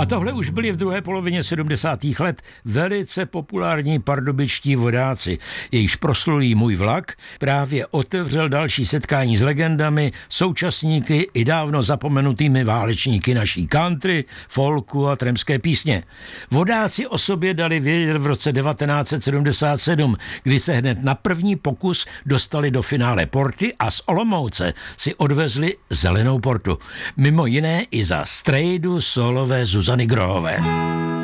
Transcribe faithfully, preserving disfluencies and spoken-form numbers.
A tohle už byli v druhé polovině sedmdesátých let velice populární pardubičtí vodáci. Jejíž proslulý Můj vlak právě otevřel další setkání s legendami, současníky i dávno zapomenutými válečníky naší country, folku a tramské písně. Vodáci o sobě dali vědět v roce devatenáct set sedmdesát sedm, kdy se hned na první pokus dostali do finále Porty a z Olomouce si odvezli zelenou portu. Mimo jiné i za strejdu solové Zuzany Grohové.